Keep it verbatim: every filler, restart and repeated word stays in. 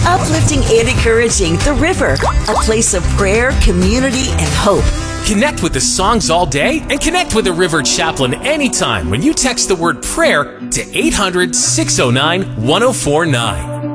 Uplifting and encouraging The River, a place of prayer, community, and hope. Connect with the songs all day and connect with a River Chaplain anytime when you text the word prayer to eight hundred, six oh nine, one oh four nine.